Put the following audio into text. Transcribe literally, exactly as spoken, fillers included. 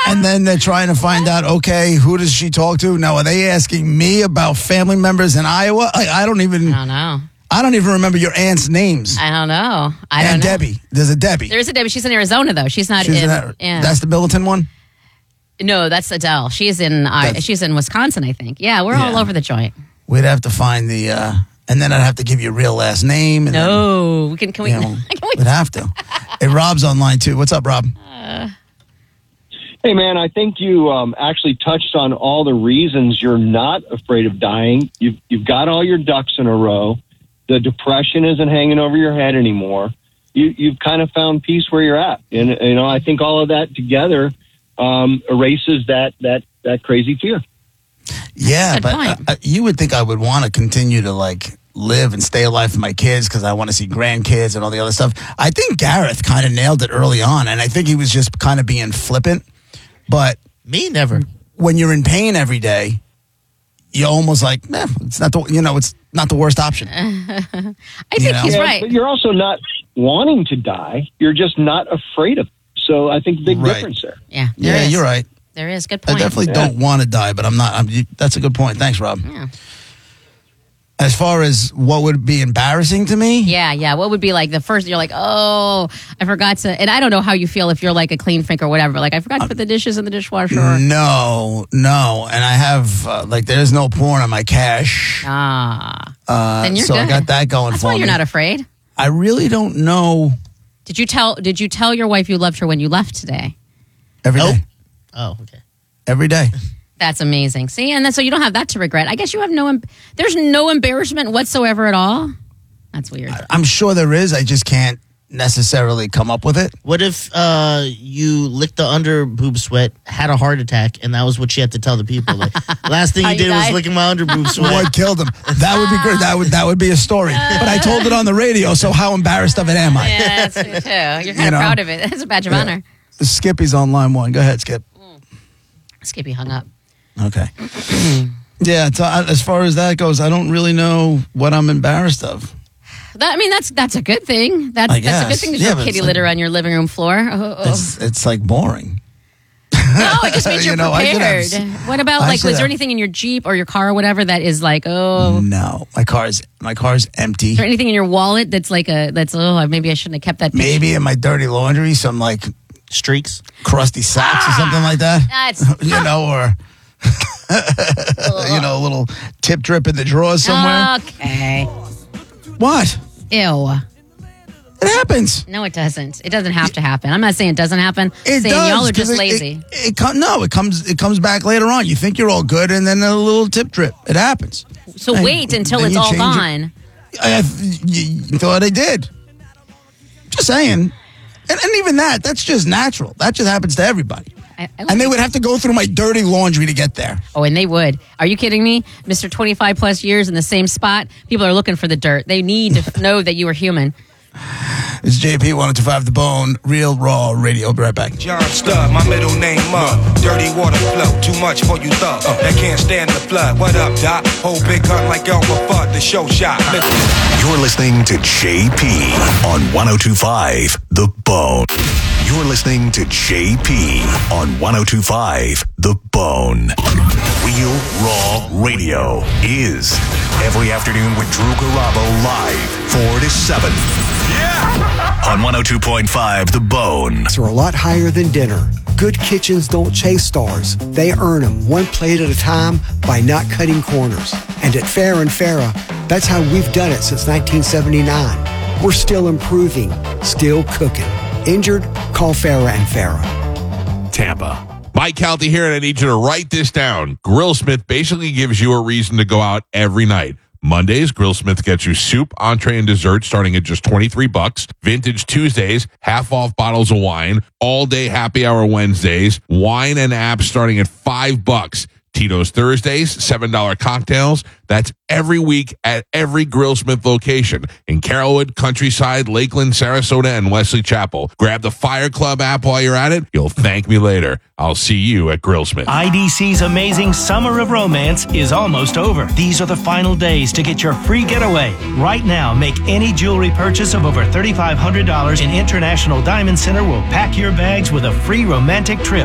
And then they're trying to find out, okay, who does she talk to? Now, are they asking me about family members in Iowa? I, I don't even... I don't know. I don't even remember your aunt's names. I don't know. I don't and know. Debbie. There's a Debbie. There's a Debbie. She's in Arizona, though. She's not She's in... in yeah. That's the Billiton one? No, that's Adele. She's in uh, she's in Wisconsin, I think. Yeah, we're Yeah. all over the joint. We'd have to find the... Uh, and then I'd have to give you a real last name. And No. Then, we can, can we... you know, can we we'd have to. Hey, Rob's online, too. What's up, Rob? uh, Hey, man, I think you um, actually touched on all the reasons you're not afraid of dying. You've, you've got all your ducks in a row. The depression isn't hanging over your head anymore. You, you've kind of found peace where you're at. And, you know, I think all of that together um, erases that, that, that crazy fear. Yeah, Good but point. uh, uh, you would think I would want to continue to, like, live and stay alive for my kids because I want to see grandkids and all the other stuff. I think Gareth kind of nailed it early on, and I think he was just kind of being flippant. But Me, never. when you're in pain every day, you're almost like, eh, it's not the, you know, it's not the worst option. I You think know? he's Yeah, right. But you're also not wanting to die. You're just not afraid of it. So I think big Right. difference there. Yeah, there Yeah, is. you're right. There is. Good I point. definitely Yeah. don't want to die, but I'm not. I'm, you, that's a good point. Thanks, Rob. Yeah. As far as what would be embarrassing to me, Yeah, yeah. What would be like the first? You're like, oh, I forgot to. And I don't know how you feel if you're like a clean freak or whatever. But like, I forgot to put the dishes in the dishwasher. Or, no, no. And I have, uh, like, there's no porn on my cash. ah, Uh, then you're so I good. got that going that's for why me. you're not afraid. I really don't know Did you tell? Did you tell your wife you loved her when you left today? every day. Nope. Oh, okay. Every day. That's amazing. See, and then so you don't have that to regret. I guess you have no. em- There's no embarrassment whatsoever at all. That's weird. I'm sure there is. I just can't necessarily come up with it. What if uh, you licked the under boob sweat, had a heart attack, and that was what you had to tell the people? Like, last thing How you you did was died? licking my under boob sweat. What killed him? That would be great. That would that would be a story. But I told it on the radio, so how embarrassed of it am I? Yeah, that's true too. You're kind You of know? proud of it. It's a badge of Yeah. honor. Skippy's on line one. Go ahead, Skip. Skippy hung up. Okay. Yeah, so I, as far as that goes, I don't really know what I'm embarrassed of. That, I mean, that's that's a good thing. That's I that's a good guess. thing to Yeah, show but kitty it's litter like- on your living room floor. Oh, oh. It's it's like boring. No, it just means You you're know, I should have- prepared. What about I like? should Was there have- anything in your Jeep or your car or whatever that is like? Oh, No, my car's my car's empty. is there anything in your wallet that's like a that's oh maybe I shouldn't have kept that. picture? Maybe in my dirty laundry, some like Streaks. crusty socks or something like that. That's You know, or you know, a little tip drip in the drawers somewhere. okay. What? Ew. It happens. No, it doesn't. It doesn't have to happen. I'm not saying it doesn't happen. I'm It saying does. y'all are 'cause just it- lazy. It, it, com- no, it comes it comes back later on. You think you're all good, and then a little tip drip. It happens. so Hey, wait until then it's you all change it. gone. I, you, you thought I did. Just saying. And, and even that, that's just natural. That just happens to everybody. I, I And they would have to go through my dirty laundry to get there. Oh, and they would. Are you kidding me? Mister twenty-five plus years in the same spot. People are looking for the dirt. They need to know that you are human. It's J P one oh two five The Bone, Real Raw Radio. Be right back. John Stud, my middle name Mud. Dirty water flow, too much for you thug. That can't stand the flood. What up, Doc? Whole big gun like Elmer Fudd, the show shot. Listen. You're listening to J P on one oh two five The Bone. You're listening to J P on one oh two five The Bone. Real Raw Radio is every afternoon with Drew Garabo live four to seven. Yeah! On one oh two point five The Bone. Are a lot higher than dinner. Good kitchens don't chase stars. They earn them one plate at a time by not cutting corners. And at Farrah and Farrah, that's how we've done it since nineteen seventy-nine. We're still improving, still cooking. Injured? Call Farrah and Farrah. Tampa. Mike Calty here, and I need you to write this down. Grillsmith basically gives you a reason to go out every night. Mondays, Grillsmith gets you soup, entree, and dessert starting at just twenty-three bucks. Vintage Tuesdays, half off bottles of wine. All day happy hour Wednesdays. Wine and apps starting at five bucks. Tito's Thursdays, seven dollar cocktails. That's every week at every Grillsmith location in Carrollwood, Countryside, Lakeland, Sarasota, and Wesley Chapel. Grab the Fire Club app while you're at it. You'll thank me later. I'll see you at Grillsmith. I D C's amazing Summer of Romance is almost over. These are the final days to get your free getaway. Right now, make any jewelry purchase of over three thousand five hundred dollars in International Diamond Center will pack your bags with a free romantic trip.